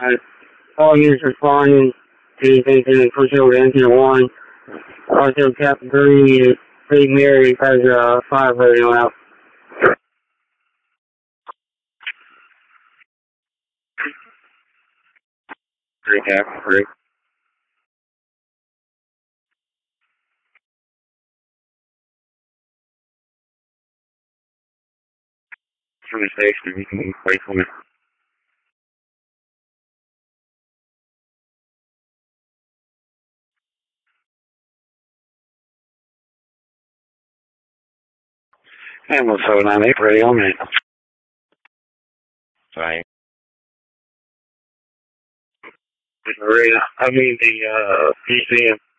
All units responding to anything to push over to engine 1. Also, Captain Green is St. Mary has a fire radio out. 3 Captain 3. From the station, you can wait for me. And we'll 798 radio minute. Sorry. The PCM.